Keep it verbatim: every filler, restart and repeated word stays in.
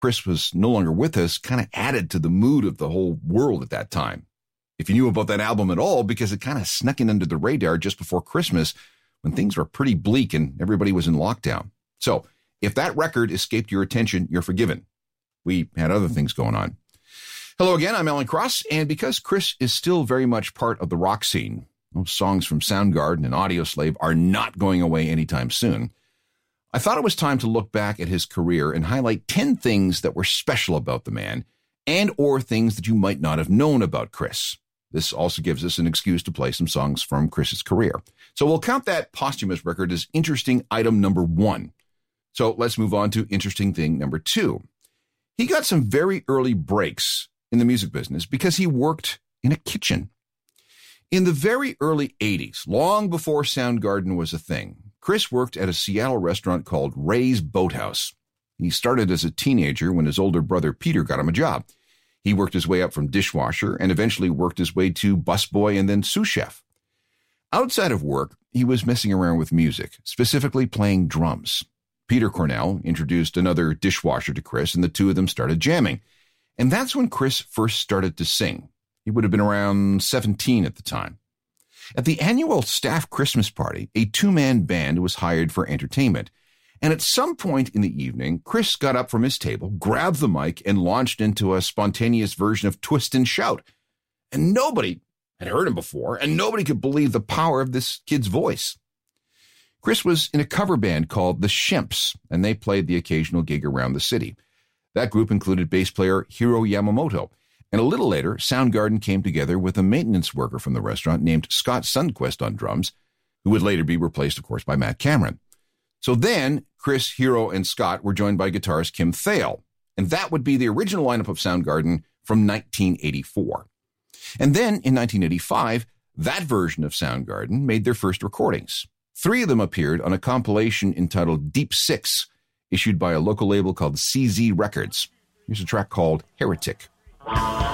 Chris was no longer with us kind of added to the mood of the whole world at that time. If you knew about that album at all, because it kind of snuck in under the radar just before Christmas when things were pretty bleak and everybody was in lockdown. So if that record escaped your attention, you're forgiven. We had other things going on. Hello again, I'm Alan Cross, and because Chris is still very much part of the rock scene, those songs from Soundgarden and Audioslave are not going away anytime soon. I thought it was time to look back at his career and highlight ten things that were special about the man and or things that you might not have known about Chris. This also gives us an excuse to play some songs from Chris's career. So we'll count that posthumous record as interesting item number one. So let's move on to interesting thing number two. He got some very early breaks in the music business because he worked in a kitchen. In the very early eighties, long before Soundgarden was a thing, Chris worked at a Seattle restaurant called Ray's Boathouse. He started as a teenager when his older brother Peter got him a job. He worked his way up from dishwasher and eventually worked his way to busboy and then sous chef. Outside of work, he was messing around with music, specifically playing drums. Peter Cornell introduced another dishwasher to Chris, and the two of them started jamming. And that's when Chris first started to sing. He would have been around seventeen at the time. At the annual staff Christmas party, a two-man band was hired for entertainment. And at some point in the evening, Chris got up from his table, grabbed the mic, and launched into a spontaneous version of Twist and Shout. And nobody had heard him before, and nobody could believe the power of this kid's voice. Chris was in a cover band called The Shimps, and they played the occasional gig around the city. That group included bass player Hiro Yamamoto. And a little later, Soundgarden came together with a maintenance worker from the restaurant named Scott Sundquist on drums, who would later be replaced, of course, by Matt Cameron. So then, Chris, Hiro, and Scott were joined by guitarist Kim Thale. And that would be the original lineup of Soundgarden from nineteen eighty-four. And then, in nineteen eighty-five, that version of Soundgarden made their first recordings. Three of them appeared on a compilation entitled Deep Six, issued by a local label called C Z Records. Here's a track called Heretic.